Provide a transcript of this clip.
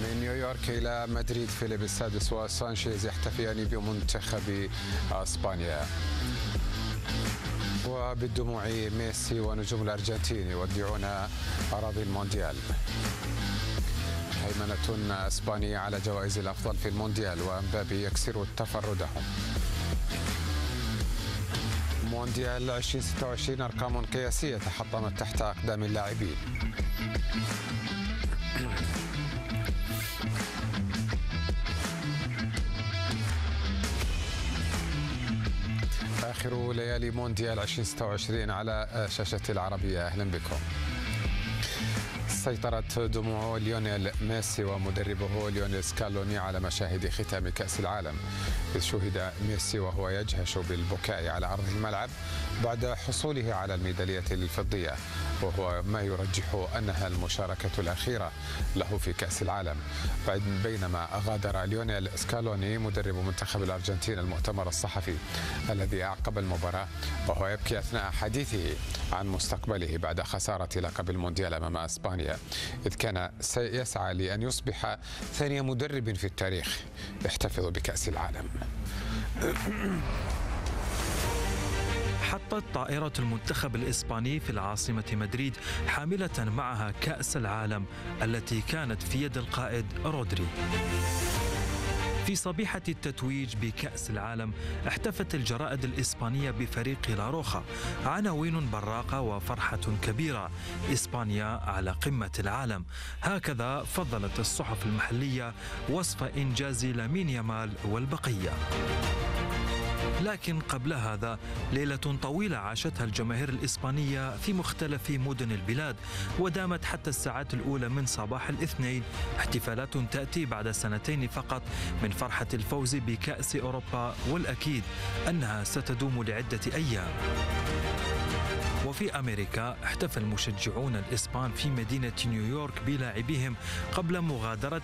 من نيويورك إلى مدريد، فيليب السادس وسانشيز يحتفيان بمنتخب أسبانيا. وبالدموع ميسي ونجوم الأرجنتين يودعون أراضي المونديال. هيمنة أسبانية على جوائز الأفضل في المونديال، وأمبابي يكسر تفردهم. مونديال 2026 أرقام قياسية تحطمت تحت أقدام اللاعبين. آخر ليالي مونديال 2026 على شاشة العربية. أهلا بكم. سيطرت دموع ليونيل ميسي ومدربه ليونيل سكالوني على مشاهد ختام كأس العالم، إذ شهد ميسي وهو يجهش بالبكاء على أرض الملعب بعد حصوله على الميدالية الفضية، وهو ما يرجح أنها المشاركة الأخيرة له في كأس العالم. بينما غادر ليونيل سكالوني مدرب منتخب الأرجنتين المؤتمر الصحفي الذي أعقب المباراة وهو يبكي أثناء حديثه عن مستقبله بعد خسارة لقب المونديال أمام أسبانيا، إذ كان سيسعى لأن يصبح ثاني مدرب في التاريخ يحتفظ بكأس العالم. حطت طائرة المنتخب الإسباني في العاصمة مدريد حاملة معها كأس العالم التي كانت في يد القائد رودري. في صبيحة التتويج بكأس العالم احتفت الجرائد الإسبانية بفريق لاروخا، عناوين براقة وفرحة كبيرة، إسبانيا على قمة العالم. هكذا فضلت الصحف المحلية وصف إنجاز لامين يامال والبقية. لكن قبل هذا ليلة طويلة عاشتها الجماهير الإسبانية في مختلف مدن البلاد، ودامت حتى الساعات الأولى من صباح الاثنين، احتفالات تأتي بعد سنتين فقط من فرحة الفوز بكأس أوروبا، والأكيد أنها ستدوم لعدة أيام. وفي أمريكا احتفل المشجعون الإسبان في مدينة نيويورك بلاعبيهم قبل مغادرة